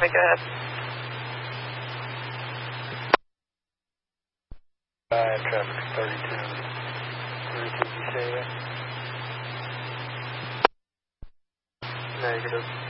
Miami, go ahead. Traffic 32. 32, did you say that? Negative.